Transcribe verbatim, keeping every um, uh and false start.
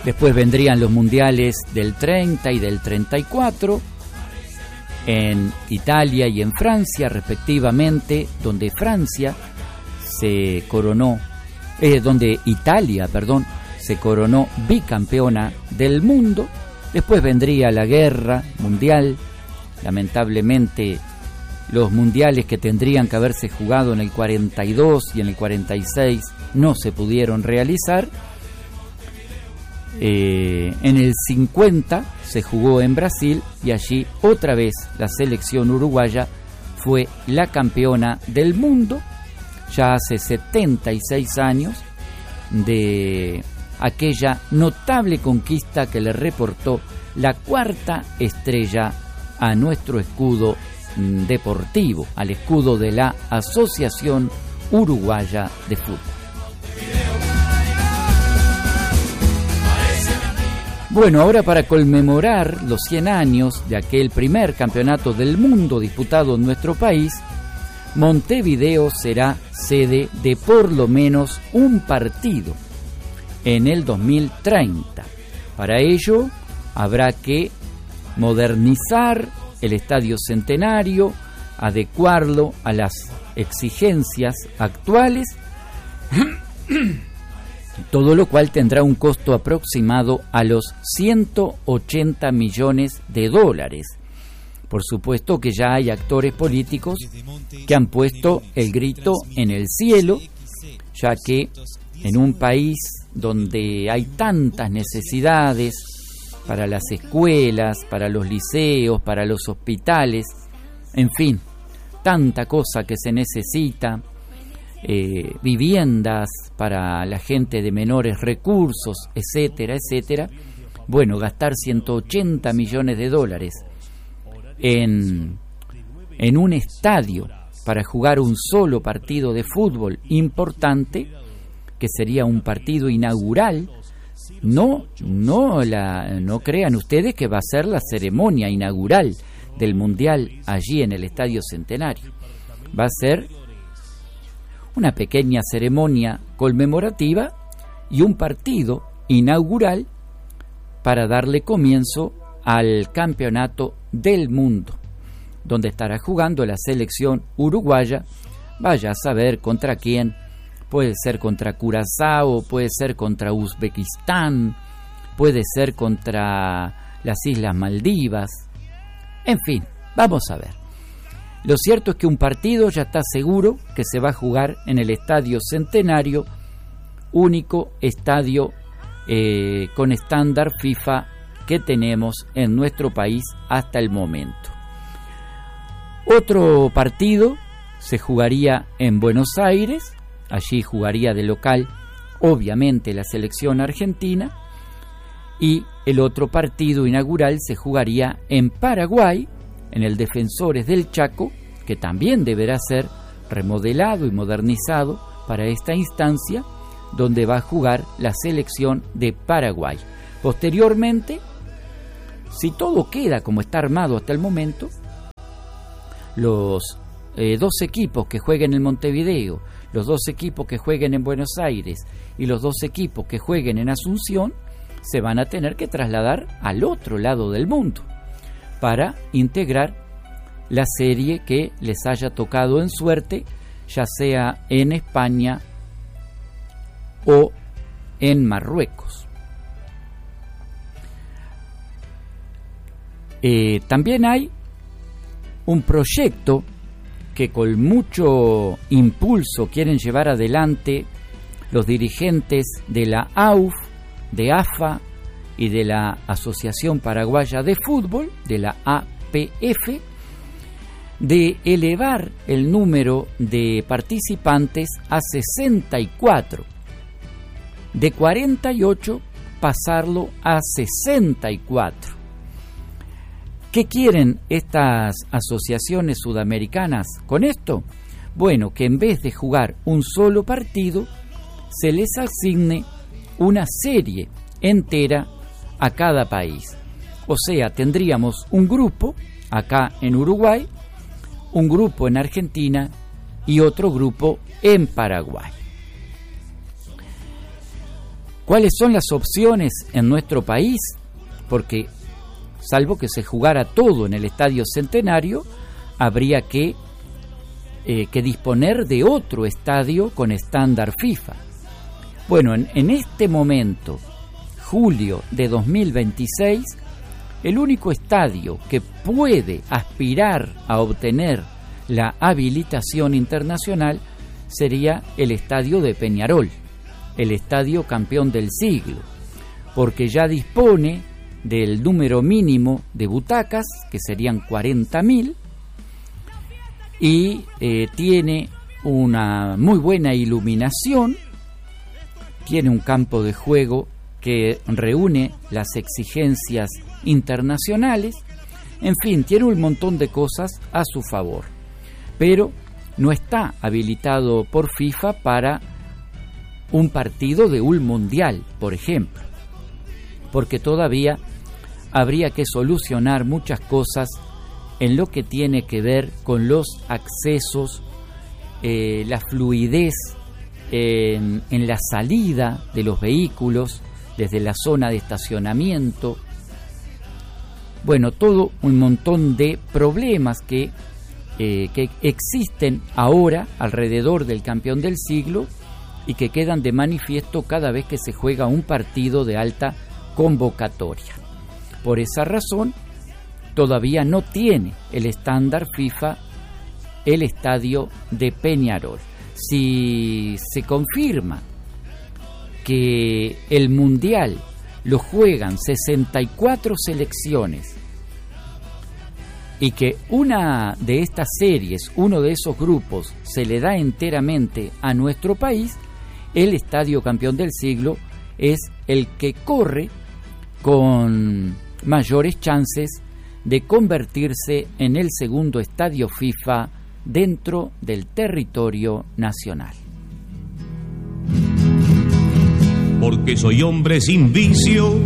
Después vendrían los mundiales del treinta y del treinta y cuatro, en Italia y en Francia respectivamente, donde Francia se coronó, eh, donde Italia, perdón, se coronó bicampeona del mundo. Después vendría la guerra mundial, lamentablemente los mundiales que tendrían que haberse jugado en el cuarenta y dos y en el cuarenta y seis no se pudieron realizar. Eh, en el cincuenta se jugó en Brasil y allí otra vez la selección uruguaya fue la campeona del mundo, ya hace setenta y seis años de aquella notable conquista que le reportó la cuarta estrella a nuestro escudo deportivo, al escudo de la Asociación Uruguaya de Fútbol. Bueno, ahora para conmemorar los cien años de aquel primer campeonato del mundo disputado en nuestro país, Montevideo será sede de por lo menos un partido en el dos mil treinta. Para ello habrá que modernizar el Estadio Centenario, adecuarlo a las exigencias actuales, todo lo cual tendrá un costo aproximado a los ciento ochenta millones de dólares. Por supuesto que ya hay actores políticos que han puesto el grito en el cielo, ya que en un país donde hay tantas necesidades para las escuelas, para los liceos, para los hospitales, en fin, tanta cosa que se necesita, eh, viviendas para la gente de menores recursos, etcétera, etcétera. Bueno, gastar ciento ochenta millones de dólares en, en un estadio para jugar un solo partido de fútbol importante, que sería un partido inaugural. No, no, la, no crean ustedes que va a ser la ceremonia inaugural del Mundial allí en el Estadio Centenario. Va a ser una pequeña ceremonia conmemorativa y un partido inaugural para darle comienzo al Campeonato del Mundo, donde estará jugando la selección uruguaya, vaya a saber contra quién. Puede ser contra Curazao, puede ser contra Uzbekistán, puede ser contra las Islas Maldivas. En fin, vamos a ver. Lo cierto es que un partido ya está seguro que se va a jugar en el Estadio Centenario, único estadio eh, con estándar FIFA que tenemos en nuestro país hasta el momento. Otro partido se jugaría en Buenos Aires. Allí jugaría de local, obviamente, la selección argentina, y el otro partido inaugural se jugaría en Paraguay, en el Defensores del Chaco, que también deberá ser remodelado y modernizado para esta instancia, donde va a jugar la selección de Paraguay. Posteriormente, si todo queda como está armado hasta el momento, los eh, dos equipos que jueguen en Montevideo, los dos equipos que jueguen en Buenos Aires y los dos equipos que jueguen en Asunción se van a tener que trasladar al otro lado del mundo para integrar la serie que les haya tocado en suerte, ya sea en España o en Marruecos. Eh, también hay un proyecto que con mucho impulso quieren llevar adelante los dirigentes de la A U F, de A F A y de la Asociación Paraguaya de Fútbol, de la A P F, de elevar el número de participantes a sesenta y cuatro, de cuarenta y ocho pasarlo a sesenta y cuatro. ¿Qué quieren estas asociaciones sudamericanas con esto? Bueno, que en vez de jugar un solo partido, se les asigne una serie entera a cada país. O sea, tendríamos un grupo acá en Uruguay, un grupo en Argentina y otro grupo en Paraguay. ¿Cuáles son las opciones en nuestro país? Porque, salvo que se jugara todo en el Estadio Centenario, habría que, eh, que disponer de otro estadio con estándar FIFA. Bueno, en, en este momento, julio de dos mil veintiséis, el único estadio que puede aspirar a obtener la habilitación internacional sería el estadio de Peñarol, el estadio campeón del siglo, porque ya dispone del número mínimo de butacas, que serían cuarenta mil, y eh, tiene una muy buena iluminación, tiene un campo de juego que reúne las exigencias internacionales, en fin, tiene un montón de cosas a su favor, pero no está habilitado por FIFA para un partido de un mundial, por ejemplo, porque todavía habría que solucionar muchas cosas en lo que tiene que ver con los accesos, eh, la fluidez en, en la salida de los vehículos desde la zona de estacionamiento. Bueno, todo un montón de problemas que, eh, que existen ahora alrededor del campeón del siglo y que quedan de manifiesto cada vez que se juega un partido de alta convocatoria. Por esa razón, todavía no tiene el estándar FIFA el estadio de Peñarol. Si se confirma que el Mundial lo juegan sesenta y cuatro selecciones y que una de estas series, uno de esos grupos, se le da enteramente a nuestro país, el estadio campeón del siglo es el que corre con mayores chances de convertirse en el segundo estadio FIFA dentro del territorio nacional. Porque soy hombre sin vicio.